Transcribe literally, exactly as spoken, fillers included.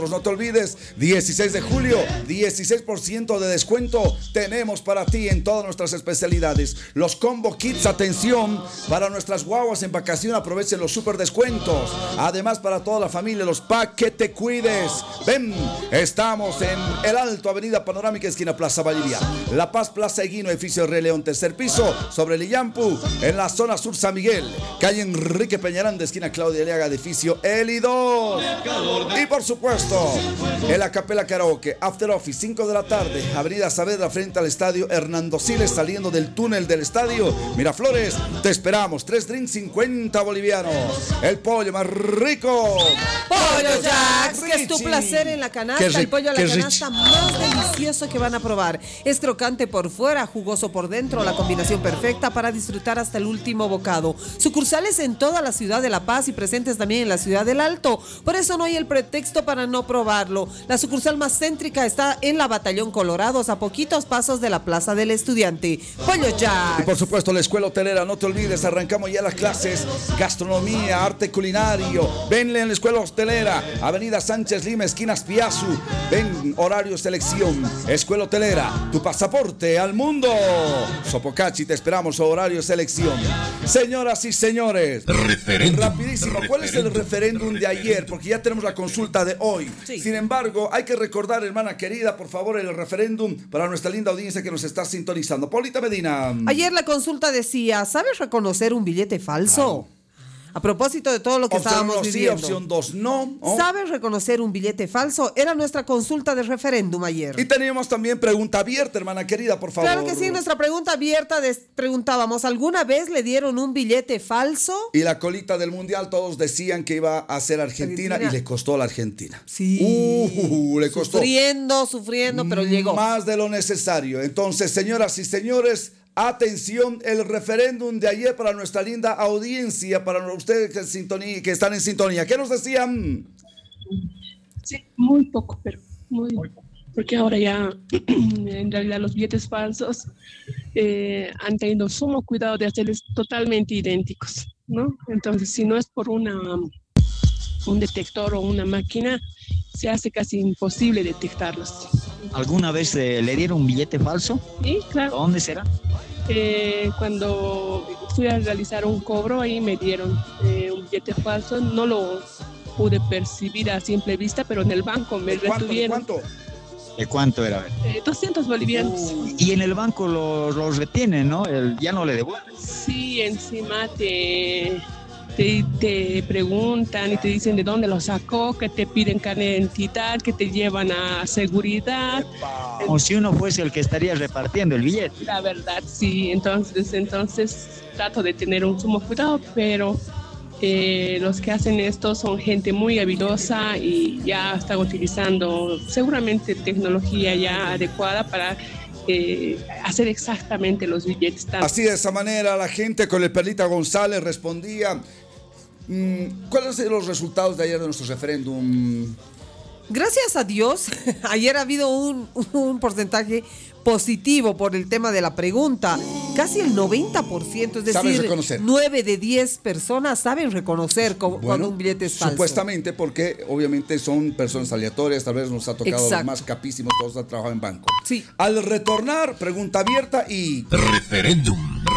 No te olvides, dieciséis de julio, dieciséis por ciento de descuento tenemos para ti en todas nuestras especialidades. Los Combo Kits, atención, para nuestras guaguas en vacación, aprovechen los super descuentos. Además, para toda la familia, los Pa' que te cuides. Ven, estamos en El Alto, Avenida Panorámica, esquina Plaza Bolivia. La Paz, Plaza Eguino, edificio Rey León, tercer piso, sobre el Illampu, en la zona sur San Miguel. Calle Enrique Peñaranda, esquina Claudia Aliaga, edificio Eli dos. Y por supuesto, el Acapela Karaoke, After Office, cinco de la tarde, Avenida Saavedra, frente al estadio Hernando Siles, saliendo del túnel del estadio Miraflores. Te esperamos, tres drinks, cincuenta bolivianos. El pollo más rico, Pollo Jacks, que es tu placer en la canasta. El pollo a la canasta más delicioso que van a probar. Es crocante por fuera, jugoso por dentro, la combinación perfecta para disfrutar hasta el último bocado. Sucursales en toda la ciudad de La Paz y presentes también en la ciudad del Alto. Por eso no hay el pretexto para no probarlo. La sucursal más céntrica está en la Batallón Colorados, a poquitos pasos de la Plaza del Estudiante. Pollo Jacks. Y por supuesto la escuela hotelera, no te olvides, arrancamos ya las clases, gastronomía, arte culinario. Venle en la escuela hotelera, Avenida Sánchez Lima, esquinas Piazzu. Ven, horario selección, escuela hotelera, tu pasaporte al mundo. Sopocachi, te esperamos, horario selección. Señoras y señores, referéndum. Rapidísimo, ¿cuál es el referéndum de ayer? Porque ya tenemos la consulta de hoy. Sí. Sin embargo, hay que recordar, hermana querida, por favor, el referéndum para nuestra linda audiencia que nos está sintonizando. Paulita Medina. Ayer la consulta decía, ¿sabes reconocer un billete falso? Claro. A propósito de todo lo que opción estábamos uno, viviendo. Sí, opción dos, no. Oh. ¿Sabes reconocer un billete falso? Era nuestra consulta de referéndum ayer. Y teníamos también pregunta abierta, hermana querida, por favor. Claro que sí, en nuestra pregunta abierta des- preguntábamos, ¿alguna vez le dieron un billete falso? Y la colita del mundial, todos decían que iba a ser Argentina, Argentina. Y le costó a la Argentina. Sí. Uh, le costó. Sufriendo, sufriendo, pero llegó. Más de lo necesario. Entonces, señoras y señores, atención, el referéndum de ayer para nuestra linda audiencia, para ustedes que, sintonía, que están en sintonía. ¿Qué nos decían? Sí, muy poco, pero muy, muy poco. Porque ahora ya, en realidad, los billetes falsos eh, han tenido sumo cuidado de hacerles totalmente idénticos, ¿no? Entonces, si no es por una, un detector o una máquina, se hace casi imposible detectarlos. ¿Alguna vez eh, le dieron un billete falso? Sí, claro. ¿Dónde será? Eh, cuando fui a realizar un cobro, ahí me dieron eh, un billete falso. No lo pude percibir a simple vista, pero en el banco me retuvieron. ¿De cuánto? ¿De cuánto era? Eh, doscientos bolivianos. Uh, y en el banco los lo retienen, ¿no? El, ya no le devuelven. Sí, encima te... Te, te preguntan y te dicen de dónde lo sacó, que te piden carnet de identidad, que te llevan a seguridad. Como si uno fuese el que estaría repartiendo el billete. La verdad, sí. Entonces, entonces trato de tener un sumo cuidado, pero eh, los que hacen esto son gente muy habilidosa y ya están utilizando seguramente tecnología ya adecuada para Eh, hacer exactamente los billetes. Así, de esa manera, la gente con el Perlita González respondía. mmm, ¿Cuáles son los resultados de ayer de nuestro referéndum? Gracias a Dios, ayer ha habido un, un porcentaje positivo por el tema de la pregunta. Casi el noventa por ciento, es decir, nueve de diez personas saben reconocer cu- bueno, cuando un billete es falso. Supuestamente, porque obviamente son personas aleatorias, tal vez nos ha tocado los más capísimos, todos han trabajado en banco. Sí. Al retornar, pregunta abierta y... Referéndum.